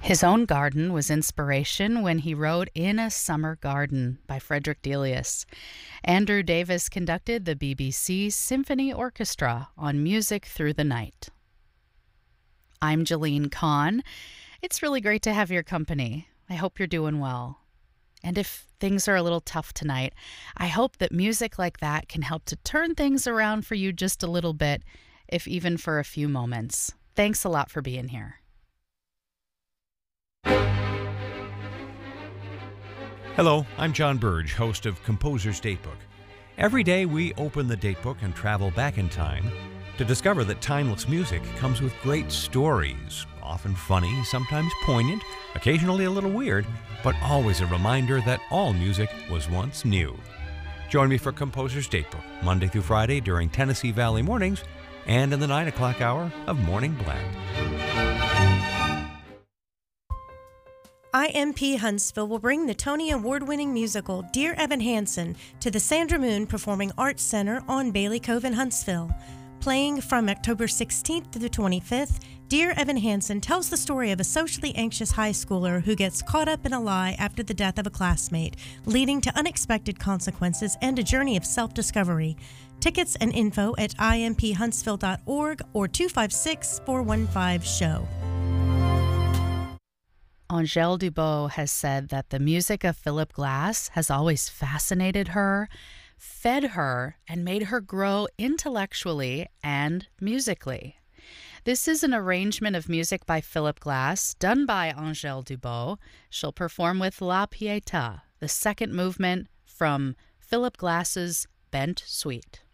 His own garden was inspiration when he wrote In a Summer Garden by Frederick Delius. Andrew Davis conducted the BBC Symphony Orchestra on Music Through the Night. I'm Jeline Kahn. It's really great to have your company. I hope you're doing well. And if things are a little tough tonight, I hope that music like that can help to turn things around for you just a little bit, if even for a few moments. Thanks a lot for being here. Hello, I'm John Burge, host of Composer's Datebook. Every day we open the datebook and travel back in time to discover that timeless music comes with great stories, often funny, sometimes poignant, occasionally a little weird, but always a reminder that all music was once new. Join me for Composer's Datebook, Monday through Friday during Tennessee Valley Mornings and in the 9 o'clock hour of Morning Blend. IMP Huntsville will bring the Tony Award-winning musical Dear Evan Hansen to the Sandra Moon Performing Arts Center on Bailey Cove in Huntsville. Playing from October 16th to the 25th, Dear Evan Hansen tells the story of a socially anxious high schooler who gets caught up in a lie after the death of a classmate, leading to unexpected consequences and a journey of self-discovery. Tickets and info at imphuntsville.org or 256-415-SHOW. Angèle Dubois has said that the music of Philip Glass has always fascinated her, fed her, and made her grow intellectually and musically. This is an arrangement of music by Philip Glass, done by Angèle Dubois. She'll perform with La Pietà, the second movement from Philip Glass's Bent Suite.